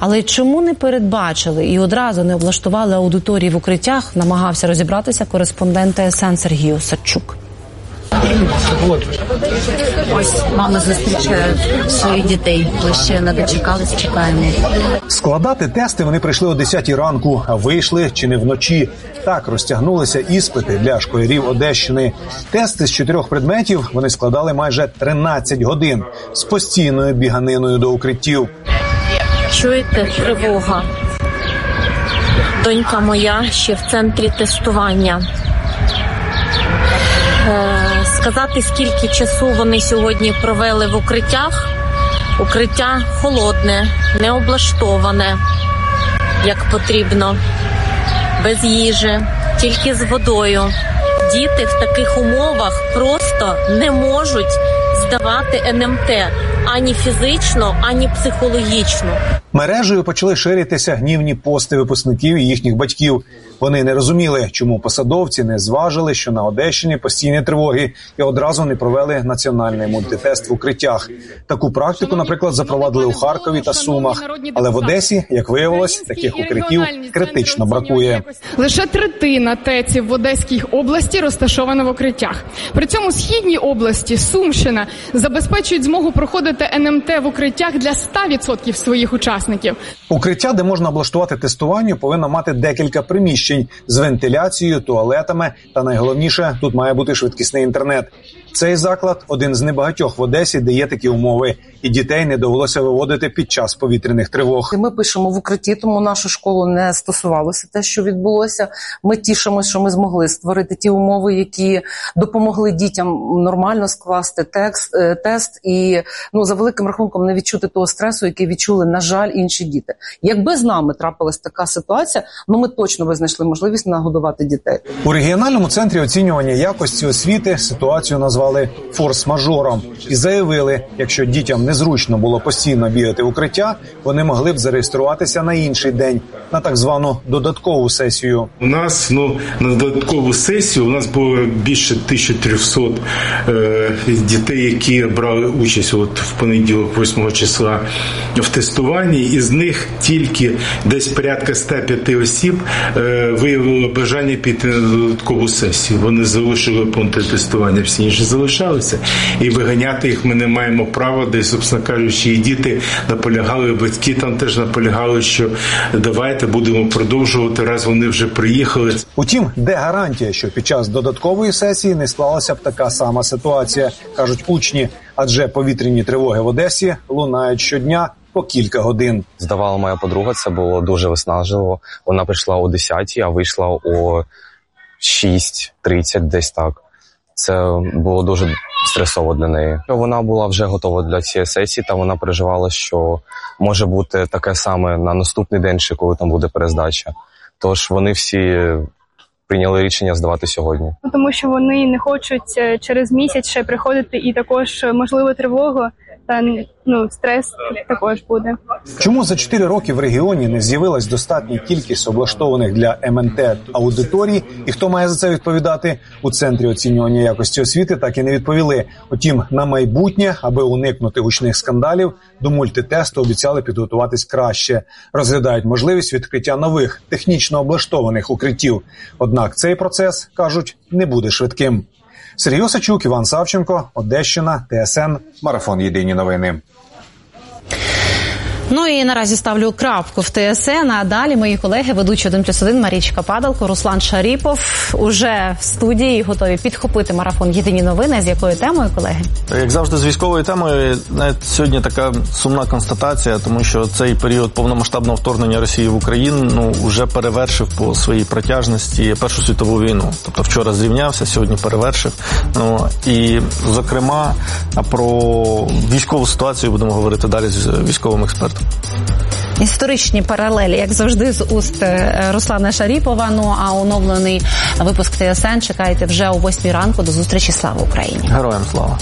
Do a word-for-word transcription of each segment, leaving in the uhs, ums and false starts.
Але чому не передбачили і одразу не облаштували аудиторії в укриттях, намагався розібратися кореспондент Т С Н Сергій Осадчук. Ось мами зустрічають своїх дітей. Ми ще не дочекались, чекаємо. Складати тести вони прийшли о десятій ранку, а вийшли чи не вночі. Так розтягнулися іспити для школярів Одещини. Тести з чотирьох предметів вони складали майже тринадцять годин з постійною біганиною до укриттів. Чуєте, тривога. Донька моя ще в центрі тестування. Сказати, скільки часу вони сьогодні провели в укриттях. Укриття холодне, не облаштоване, як потрібно, без їжі, тільки з водою. Діти в таких умовах просто не можуть здавати Н М Т ані фізично, ані психологічно. Мережею почали ширитися гнівні пости випускників і їхніх батьків. Вони не розуміли, чому посадовці не зважили, що на Одещині постійні тривоги і одразу не провели національний мультитест в укриттях. Таку практику, наприклад, запровадили у Харкові та Сумах. Але в Одесі, як виявилось, таких укриттів критично бракує. Лише третина ТЕЦів в Одеській області розташована в укриттях. При цьому східній області, Сумщина, забезпечують змогу проходити Н М Т в укриттях для ста відсотків своїх учасників. Укриття, де можна облаштувати тестування, повинно мати декілька приміщень з вентиляцією, туалетами та, найголовніше, тут має бути швидкісний інтернет. Цей заклад – один з небагатьох в Одесі, де є такі умови, і дітей не довелося виводити під час повітряних тривог. Ми пишемо в укритті, тому нашу школу не стосувалося те, що відбулося. Ми тішимося, що ми змогли створити ті умови, які допомогли дітям нормально скласти текст, тест і, ну, за великим рахунком не відчути того стресу, який відчули, на жаль, інші діти. Якби з нами трапилась така ситуація, ну ми точно би знайшли можливість нагодувати дітей. У регіональному центрі оцінювання якості освіти ситуацію назвали форс-мажором і заявили, якщо дітям незручно було постійно бігати в укриття, вони могли б зареєструватися на інший день, на так звану додаткову сесію. У нас, ну, на додаткову сесію у нас було більше тисячі триста е, дітей, які брали участь от в понеділок, восьмого числа, в тестуванні. Із них тільки десь порядка ста п'яти осіб е, виявило бажання піти на додаткову сесію. Вони залишили пункти тестування, всі інші залишалися. І виганяти їх ми не маємо права, де, собственно кажучи, і діти наполягали, батьки там теж наполягали, що давайте будемо продовжувати, раз вони вже приїхали. Утім, де гарантія, що під час додаткової сесії не склалася б така сама ситуація, кажуть учні, адже повітряні тривоги в Одесі лунають щодня по кілька годин. Здавала моя подруга, це було дуже виснажливо. Вона прийшла о десятій, а вийшла о шість тридцять, десь так. Це було дуже стресово для неї. Вона була вже готова для цієї сесії, та вона переживала, що може бути таке саме на наступний день, ще коли там буде перездача. Тож вони всі прийняли рішення здавати сьогодні. Тому що вони не хочуть через місяць ще приходити, і також, можливо, тривогу та, ну, стрес також буде. Чому за чотири роки в регіоні не з'явилась достатня кількість облаштованих для М Н Т аудиторій, і хто має за це відповідати? У Центрі оцінювання якості освіти так і не відповіли. Утім, на майбутнє, аби уникнути гучних скандалів, до мультитесту обіцяли підготуватись краще. Розглядають можливість відкриття нових, технічно облаштованих укриттів. Однак цей процес, кажуть, не буде швидким. Сергій Осадчук, Іван Савченко, Одещина, Т С Н, Марафон Єдині новини. Ну і наразі ставлю крапку в Т С Н, а далі мої колеги, ведучі один плюс один Марічка Падалко, Руслан Шаріпов уже в студії готові підхопити марафон «Єдині новини». З якою темою, колеги? Як завжди, з військовою темою. Навіть сьогодні така сумна констатація, тому що цей період повномасштабного вторгнення Росії в Україну, ну, вже перевершив по своїй протяжності Першу світову війну. Тобто вчора зрівнявся, сьогодні перевершив. Ну, і, зокрема, про військову ситуацію будемо говорити далі з військовим експертом. Історичні паралелі, як завжди, з уст Руслана Шаріпова. Ну, а оновлений випуск Т С Н чекайте вже о восьмій ранку. До зустрічі. Слава Україні! Героям слава!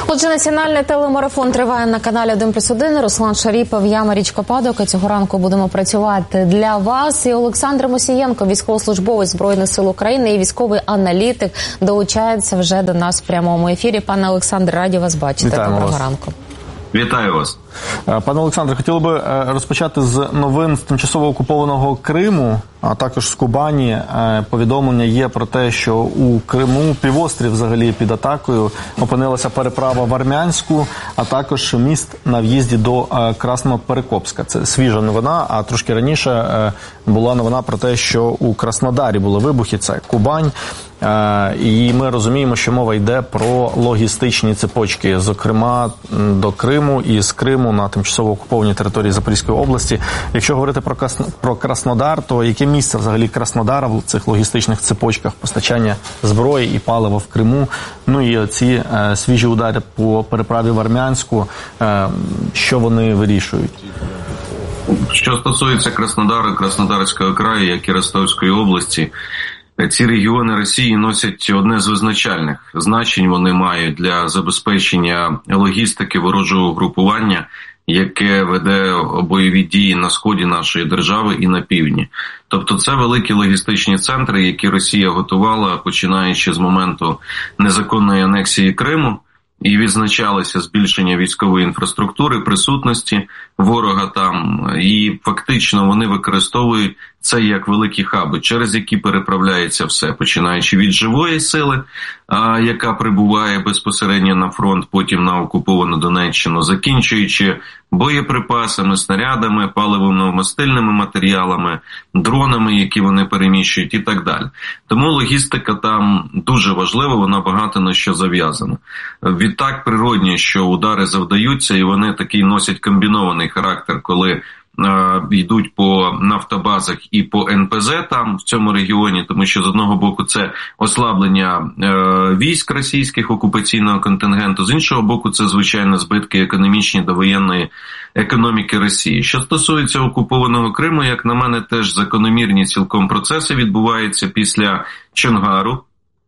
Отже, національний телемарафон триває на каналі один плюс один. Руслан Шаріпов, я Марічка Падалко. Цього ранку будемо працювати для вас. І Олександр Мусієнко, військовослужбовець Збройних сил України і військовий аналітик, долучається вже до нас в прямому ефірі. Пане Олександр, раді вас бачити. Вітаємо Доброго вас. ранку. Вітаю вас. Пане Олександре, хотіли би розпочати з новин з тимчасово окупованого Криму, а також з Кубані. Повідомлення є про те, що у Криму півострів взагалі під атакою, опинилася переправа в Армянську, а також міст на в'їзді до Красноперекопська. Це свіжа новина, а трошки раніше була новина про те, що у Краснодарі були вибухи, це Кубань. І ми розуміємо, що мова йде про логістичні цепочки, зокрема до Криму і з Криму на тимчасово окупованій території Запорізької області. Якщо говорити про, Крас... про Краснодар, то яке місце взагалі Краснодара в цих логістичних цепочках постачання зброї і палива в Криму? Ну і ці е, свіжі удари по переправі в Армянську, е, що вони вирішують? Що стосується Краснодара, Краснодарського краю, як і Ростовської області, ці регіони Росії носять одне з визначальних значень. Вони мають для забезпечення логістики ворожого групування, яке веде бойові дії на сході нашої держави і на півдні. Тобто це великі логістичні центри, які Росія готувала, починаючи з моменту незаконної анексії Криму, і відзначалося збільшення військової інфраструктури, присутності ворога там, і фактично вони використовують це як великі хаби, через які переправляється все, починаючи від живої сили, а, яка прибуває безпосередньо на фронт, потім на окуповану Донеччину, закінчуючи боєприпасами, снарядами, паливно-мастильними матеріалами, дронами, які вони переміщують і так далі. Тому логістика там дуже важлива, вона багато на що зав'язана. Відтак природні, що удари завдаються, і вони такий носять комбінований характер, коли йдуть по нафтобазах і по ен пе зет там в цьому регіоні, тому що з одного боку це ослаблення е, військ російських окупаційного контингенту, з іншого боку це, звичайно, збитки економічні до воєнної економіки Росії. Що стосується окупованого Криму, як на мене, теж закономірні цілком процеси відбуваються після Чонгару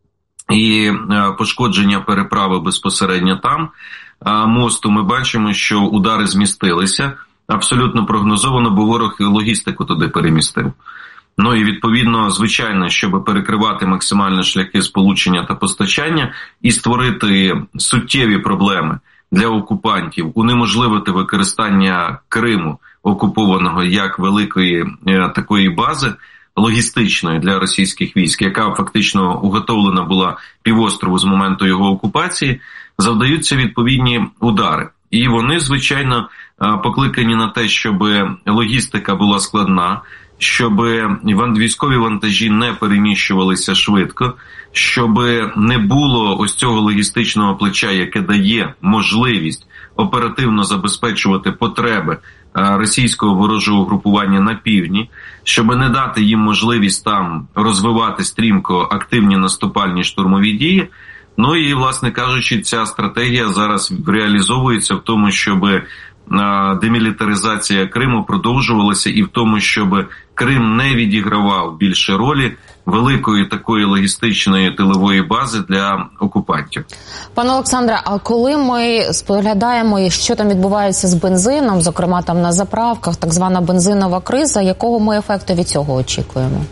і е, пошкодження переправи безпосередньо там е, мосту. Ми бачимо, що удари змістилися. Абсолютно прогнозовано, бо ворог логістику туди перемістив. Ну і відповідно, звичайно, щоб перекривати максимально шляхи сполучення та постачання і створити суттєві проблеми для окупантів, унеможливити використання Криму окупованого як великої е, такої бази логістичної для російських військ, яка фактично уготовлена була півострову з моменту його окупації, завдаються відповідні удари. І вони, звичайно, покликані на те, щоб логістика була складна, щоб військові вантажі не переміщувалися швидко, щоб не було ось цього логістичного плеча, яке дає можливість оперативно забезпечувати потреби російського ворожого групування на півдні, щоб не дати їм можливість там розвивати стрімко активні наступальні штурмові дії. Ну і, власне кажучи, ця стратегія зараз реалізовується в тому, щоб демілітаризація Криму продовжувалася і в тому, щоб Крим не відігравав більше ролі великої такої логістичної тилової бази для окупантів. Пане Олександре, а коли ми споглядаємо, що там відбувається з бензином, зокрема там на заправках, так звана бензинова криза, якого ми ефекту від цього очікуємо?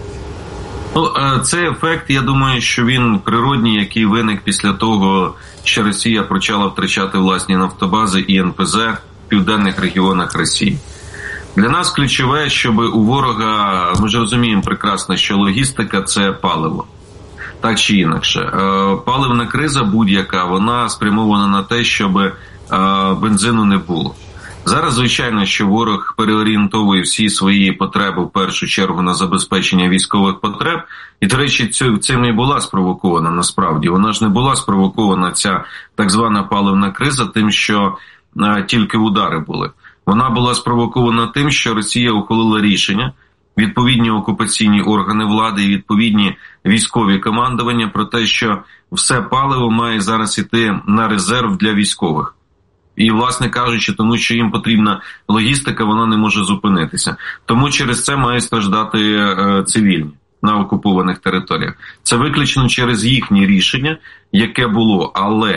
Ну, цей ефект, я думаю, що він природній, який виник після того, що Росія почала втрачати власні нафтобази і ен пе зет в південних регіонах Росії. Для нас ключове, щоб у ворога, ми ж розуміємо прекрасно, що логістика – це паливо. Так чи інакше. Паливна криза будь-яка, вона спрямована на те, щоб бензину не було. Зараз, звичайно, що ворог переорієнтовує всі свої потреби, в першу чергу, на забезпечення військових потреб. І, до речі, цим і була спровокована, насправді. Вона ж не була спровокована, ця так звана паливна криза, тим, що а, тільки удари були. Вона була спровокована тим, що Росія ухвалила рішення, відповідні окупаційні органи влади і відповідні військові командування про те, що все паливо має зараз іти на резерв для військових. І, власне кажучи, тому що їм потрібна логістика, вона не може зупинитися. Тому через це мають страждати е, цивільні на окупованих територіях. Це виключно через їхнє рішення, яке було. Але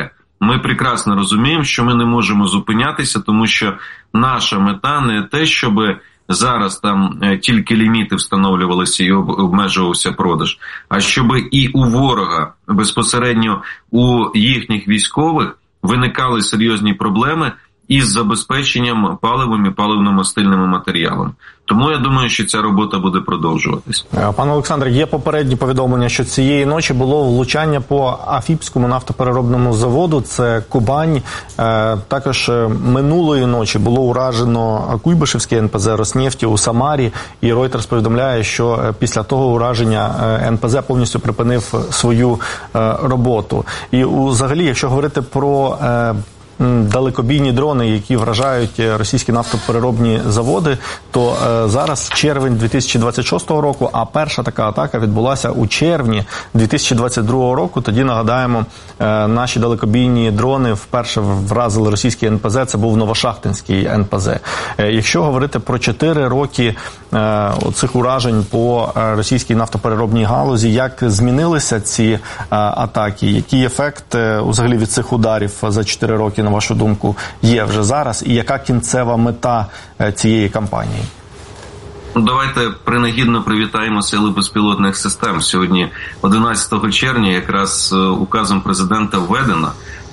ми прекрасно розуміємо, що ми не можемо зупинятися, тому що наша мета не те, щоб зараз там тільки ліміти встановлювалися і обмежувався продаж, а щоб і у ворога, безпосередньо у їхніх військових, виникали серйозні проблеми із забезпеченням паливом і паливно-мастильними матеріалами. Тому я думаю, що ця робота буде продовжуватись. Пане Олександре, є попередні повідомлення, що цієї ночі було влучання по Афіпському нафтопереробному заводу, це Кубань. Також минулої ночі було уражено Куйбишевський ен пе зет Роснефті у Самарі, і Reuters повідомляє, що після того ураження ен пе зет повністю припинив свою роботу. І взагалі, якщо говорити про далекобійні дрони, які вражають російські нафтопереробні заводи, то е, зараз червень дві тисячі двадцять шостого року, а перша така атака відбулася у червні дві тисячі двадцять другого року. Тоді, нагадаємо, е, наші далекобійні дрони вперше вразили російський ен пе зет, це був Новошахтинський ен пе зет. Е, якщо говорити про чотири роки е, оцих уражень по російській нафтопереробній галузі, як змінилися ці е, атаки, який ефект е, взагалі від цих ударів за чотири роки, на вашу думку, є вже зараз, і яка кінцева мета цієї кампанії? Давайте принагідно привітаємо Сили безпілотних систем. Сьогодні, одинадцятого червня, якраз указом президента введено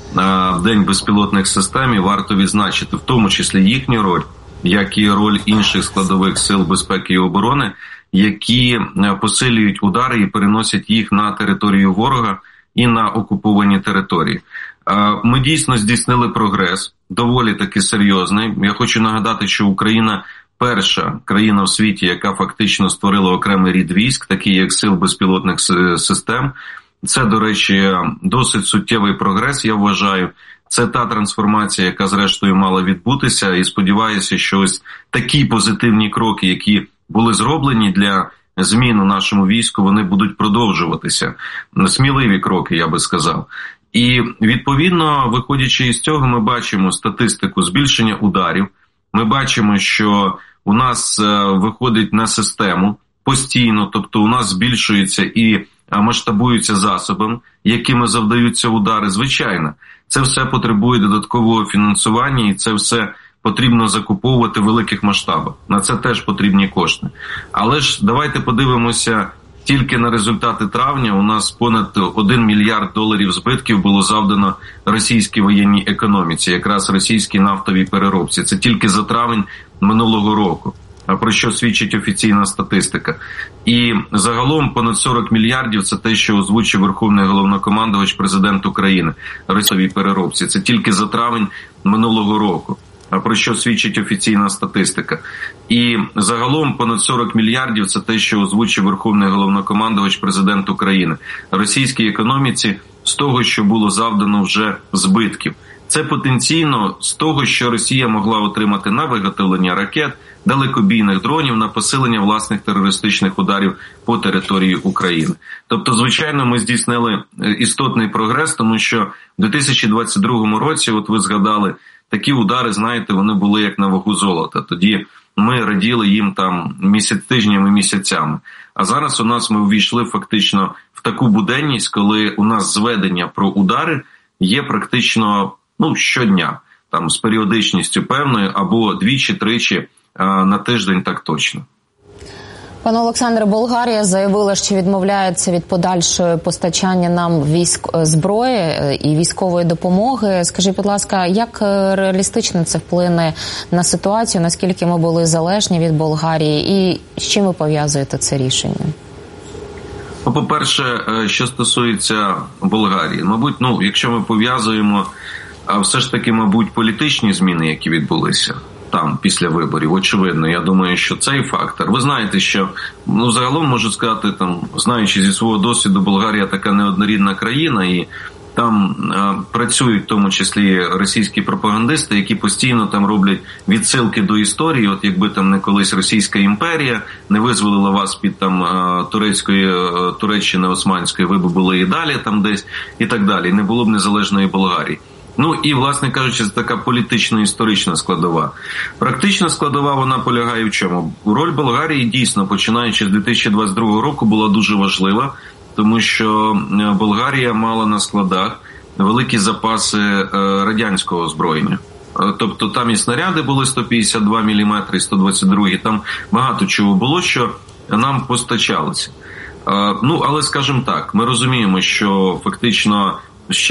в День безпілотних систем, і варто відзначити в тому числі їхню роль, як і роль інших складових сил безпеки і оборони, які посилюють удари і переносять їх на територію ворога і на окуповані території. Ми дійсно здійснили прогрес, доволі таки серйозний. Я хочу нагадати, що Україна перша країна в світі, яка фактично створила окремий рід військ, такий як Сил безпілотних систем. Це, до речі, досить суттєвий прогрес, я вважаю. Це та трансформація, яка зрештою мала відбутися, і сподіваюся, що ось такі позитивні кроки, які були зроблені для змін у нашому війську, вони будуть продовжуватися. Сміливі кроки, я би сказав. І, відповідно, виходячи із цього, ми бачимо статистику збільшення ударів. Ми бачимо, що у нас виходить на систему постійно, тобто у нас збільшуються і масштабуються засобами, якими завдаються удари. Звичайно, це все потребує додаткового фінансування, і це все потрібно закуповувати в великих масштабах. На це теж потрібні кошти. Але ж давайте подивимося тільки на результати травня. У нас понад один мільярд доларів збитків було завдано російській воєнній економіці, якраз російській нафтовій переробці. Це тільки за травень минулого року, про що свідчить офіційна статистика. І загалом понад сорок мільярдів – це те, що озвучив Верховний Головнокомандувач, президент України, російській переробці. Це тільки за травень минулого року, про що свідчить офіційна статистика. І загалом понад сорок мільярдів – це те, що озвучив Верховний Головнокомандувач, президент України, російській економіці з того, що було завдано вже збитків. Це потенційно з того, що Росія могла отримати на виготовлення ракет, далекобійних дронів, на посилення власних терористичних ударів по території України. Тобто, звичайно, ми здійснили істотний прогрес, тому що в дві тисячі двадцять другому році, от ви згадали, такі удари, знаєте, вони були як на вагу золота. Тоді ми раділи їм там місяць, тижнями, місяцями. А зараз у нас ми увійшли фактично в таку буденність, коли у нас зведення про удари є практично ну, щодня, там з періодичністю певною, або двічі-тричі на тиждень, так точно. Пане Олександре, Болгарія заявила, що відмовляється від подальшого постачання нам військ зброї і військової допомоги. Скажіть, будь ласка, як реалістично це вплине на ситуацію, наскільки ми були залежні від Болгарії, і з чим ви пов'язуєте це рішення? По-перше, що стосується Болгарії, мабуть, ну, якщо ми пов'язуємо, все ж таки, мабуть, політичні зміни, які відбулися там після виборів, очевидно, я думаю, що цей фактор. Ви знаєте, що, ну, загалом можу сказати, там, знаючи зі свого досвіду, Болгарія така неоднорідна країна, і там е, працюють в тому числі російські пропагандисти, які постійно там роблять відсилки до історії. От якби там не колись Російська імперія не визволила вас під там е, турецької е, Туреччини Османської, ви б були і далі там десь, і так далі. Не було б незалежної Болгарії. Ну і, власне кажучи, це така політично-історична складова. Практична складова, вона полягає в чому? Роль Болгарії дійсно, починаючи з дві тисячі двадцять другого року, була дуже важлива, тому що Болгарія мала на складах великі запаси радянського озброєння. Тобто там і снаряди були сто п'ятдесят два міліметри, сто двадцять два, там багато чого було, що нам постачалося. Ну, але, скажімо так, ми розуміємо, що фактично